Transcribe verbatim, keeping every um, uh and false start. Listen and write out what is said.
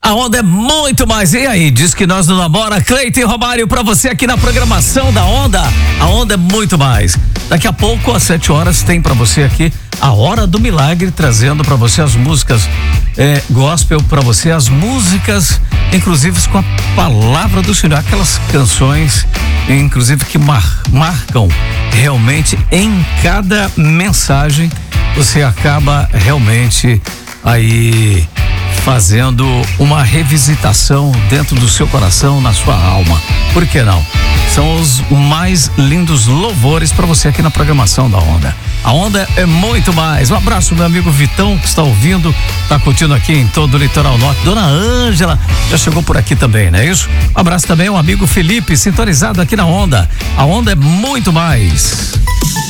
A onda é muito mais. E aí, diz que nós não namora. Cleiton Romário pra você aqui na programação da Onda. A onda é muito mais. Daqui a pouco, às sete horas, tem pra você aqui a Hora do Milagre, trazendo pra você as músicas é, gospel pra você, as músicas, inclusive com a palavra do Senhor, aquelas canções, inclusive que mar, marcam realmente em cada mensagem. Você acaba realmente aí fazendo uma revisitação dentro do seu coração, na sua alma. Por que não? São os mais lindos louvores para você aqui na programação da Onda. A Onda é muito mais. Um abraço, meu amigo Vitão, que está ouvindo, está curtindo aqui em todo o Litoral Norte. Dona Ângela já chegou por aqui também, não é isso? Um abraço também ao amigo Felipe, sintonizado aqui na Onda. A Onda é muito mais.